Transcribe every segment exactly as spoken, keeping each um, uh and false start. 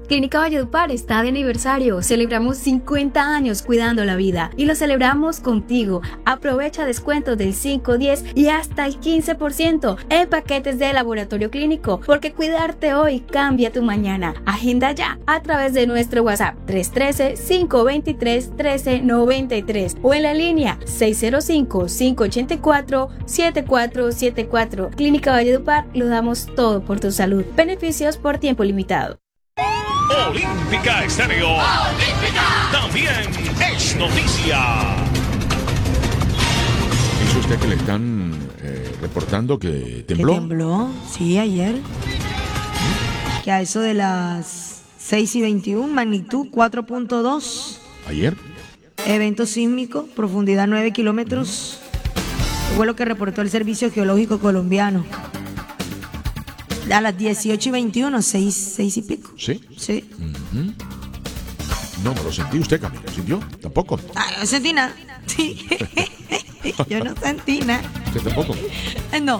Clínica Valledupar está de aniversario. Celebramos cincuenta años cuidando la vida y lo celebramos contigo. Aprovecha descuentos del cinco, diez y hasta el quince por ciento en paquetes de laboratorio clínico, porque cuidarte hoy cambia tu mañana. Agenda ya a través de nuestro WhatsApp tres uno tres, cinco dos tres, uno tres nueve tres o en la línea seis cero cinco, cinco ocho cuatro, siete cuatro siete cuatro. Clínica Valledupar, lo damos todo por tu salud. Beneficios por tiempo limitado. Olímpica Estéreo. Olímpica también es noticia. ¿Dice usted que le están eh, reportando que tembló? ¿Que tembló? Sí, ayer. Que a eso de las seis y veintiuno, magnitud cuatro punto dos. ¿Ayer? Evento sísmico, profundidad nueve kilómetros. Fue lo que reportó el Servicio Geológico Colombiano. A las dieciocho y veintiuno, seis, seis y pico. ¿Sí? Sí. Uh-huh. No, no lo sentí usted, Camila. ¿Lo sintió? ¿Tampoco? Ah, yo no sentí nada. Sí. Yo no sentí nada. ¿Usted tampoco? No.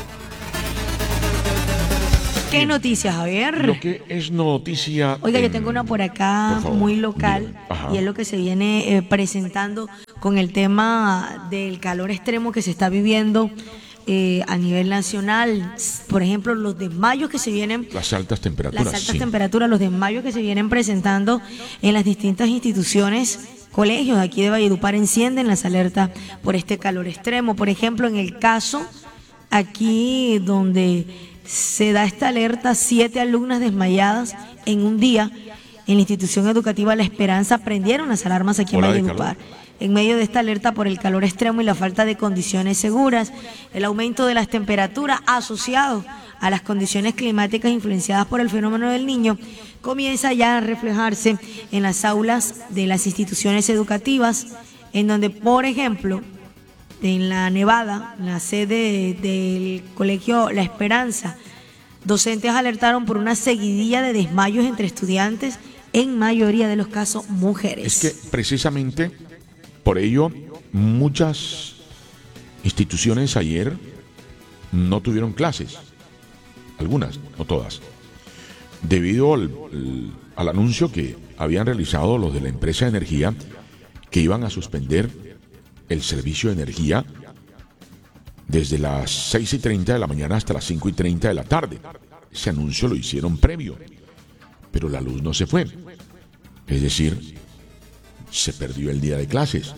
¿Qué Bien. Noticias, Javier? Lo que es noticia... Oiga, en... yo tengo una por acá por muy local y es lo que se viene eh, presentando con el tema del calor extremo que se está viviendo eh, a nivel nacional. Por ejemplo, los desmayos que se vienen... Las altas temperaturas, Las altas sí. temperaturas, los desmayos que se vienen presentando en las distintas instituciones, colegios aquí de Valledupar encienden las alertas por este calor extremo. Por ejemplo, en el caso aquí donde se da esta alerta, siete alumnas desmayadas en un día en la institución educativa La Esperanza prendieron las alarmas aquí en Valledupar. En medio de esta alerta por el calor extremo y la falta de condiciones seguras, el aumento de las temperaturas asociado a las condiciones climáticas influenciadas por el fenómeno del Niño comienza ya a reflejarse en las aulas de las instituciones educativas, en donde, por ejemplo, en la Nevada, en la sede del colegio La Esperanza, docentes alertaron por una seguidilla de desmayos entre estudiantes, en mayoría de los casos mujeres. Es que precisamente por ello muchas instituciones ayer no tuvieron clases, algunas, no todas, debido al, al, al anuncio que habían realizado los de la empresa de energía que iban a suspender el servicio de energía desde las seis y treinta de la mañana hasta las cinco y treinta de la tarde. Ese anuncio lo hicieron previo, pero la luz no se fue. Es decir, se perdió el día de clases.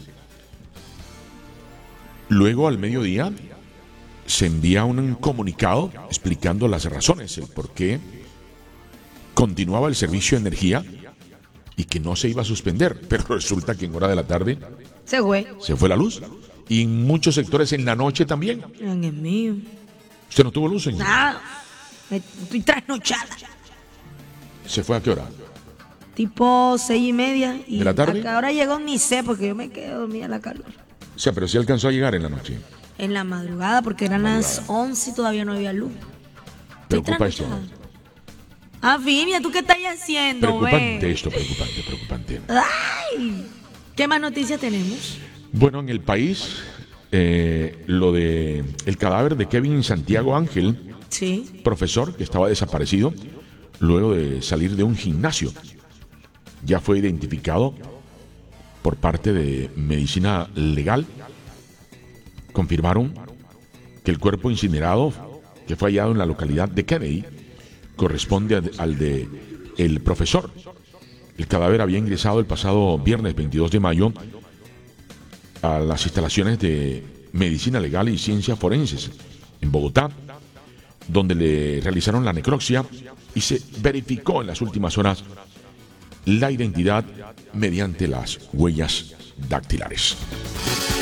Luego, al mediodía, se envía un comunicado explicando las razones, el por qué continuaba el servicio de energía y que no se iba a suspender. Pero resulta que en hora de la tarde se fue. Se fue la luz. Y en muchos sectores en la noche también. En el mío. ¿Usted no tuvo luz, señor? Nada. Estoy trasnochada. ¿Se fue a qué hora? Tipo seis y media. Y ¿de la tarde? A qué hora llegó ni sé, porque yo me quedé dormida en la calor. O sea, pero sí alcanzó a llegar en la noche. En la madrugada, porque eran las once y todavía no había luz. Preocupa esto. Ah, Fimia, ¿tú qué estás haciendo, Preocupante wey? esto, preocupante, preocupante. Ay, ¿qué más noticias tenemos? Bueno, en el país, eh, lo de el cadáver de Kevin Santiago Ángel, sí, profesor que estaba desaparecido luego de salir de un gimnasio, ya fue identificado por parte de Medicina Legal. Confirmaron que el cuerpo incinerado que fue hallado en la localidad de Kennedy corresponde al de el profesor. El cadáver había ingresado el pasado viernes veintidós de mayo a las instalaciones de Medicina Legal y Ciencias Forenses en Bogotá, donde le realizaron la necropsia y se verificó en las últimas horas la identidad mediante las huellas dactilares.